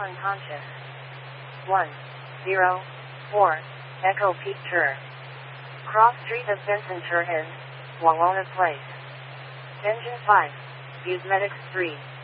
unconscious. 104 Echo Peak Tour. Cross Street of Benson Tour End, Wawona Place. Engine 5, Views Medics 3.